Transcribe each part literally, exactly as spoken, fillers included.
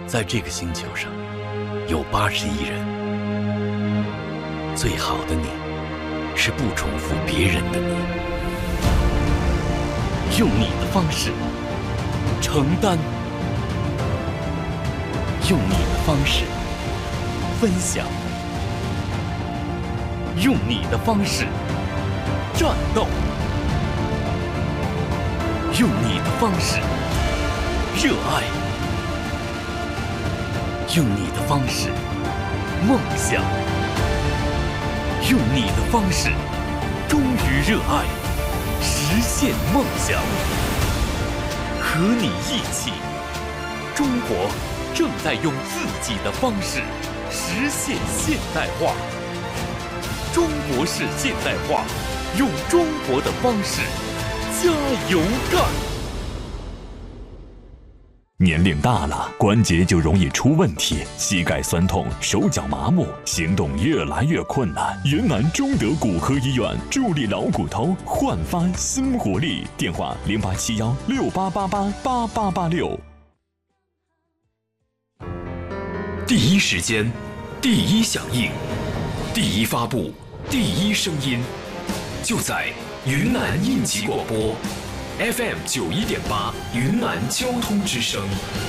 在这个星球上有八十亿人，最好的你是不重复别人的你，用你的方式承担，用你的方式分享，用你的方式战斗，用你的方式热爱，用你的方式梦想，用你的方式忠于热爱，实现梦想。和你一起，中国正在用自己的方式实现现代化。中国式现代化，用中国的方式加油干！ 年龄大了，关节就容易出问题，膝盖酸痛，手脚麻木，行动越来越困难。云南中德骨科医院助力老骨头，焕发新活力。电话零八七幺六八八八八八八六。 第一时间，第一响应，第一发布，第一声音，就在云南应急广播 F M 九一点八，云南交通之声。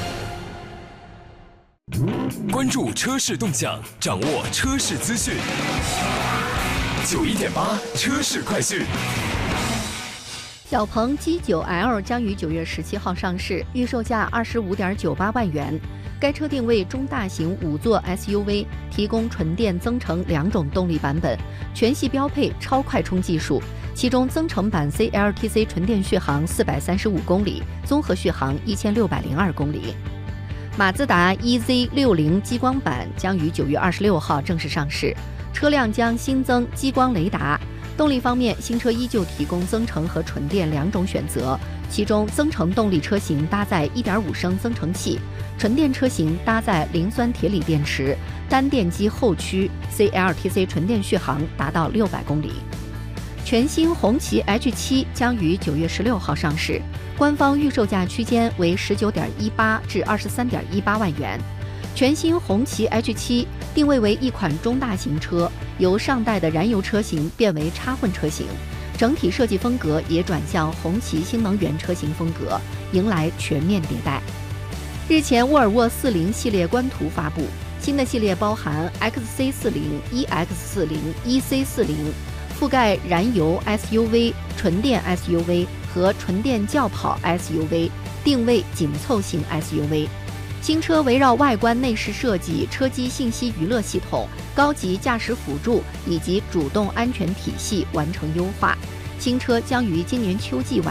关注车市动向，掌握车市资讯。九一点八车市快讯。 小鹏 G 九 L 将于九月十七号上市，预售价二十五点九八万元。该车定位中大型五座 S U V， 提供纯电增程两种动力版本，全系标配超快充技术。其中增程版 C L T C 纯电续航四百三十五公里，综合续航一千六百零二公里。马自达 E Z 六十激光版将于九月二十六号正式上市，车辆将新增激光雷达。动力方面，新车依旧提供增程和纯电两种选择，其中增程动力车型搭载 一点五升增程器，纯电车型搭载磷酸铁锂电池，单电机后驱 C L T C 纯电续航达到六百公里。全新红旗 H 七 将于九月十六号上市，官方预售价区间为十九点一八至二十三点一八万元。全新红旗 H 七 定位为一款中大型车，由上代的燃油车型变为插混车型，整体设计风格也转向红旗新能源车型风格，迎来全面迭代。日前，沃尔沃四零系列官图发布，新的系列包含 X C 四十、E X 四十、E C 四十，覆盖燃油 S U V、纯电 S U V 和纯电轿跑 S U V， 定位紧凑型 S U V。新车围绕外观内饰设计、车机信息娱乐系统、高级驾驶辅助以及主动安全体系完成优化。新车将于今年秋季完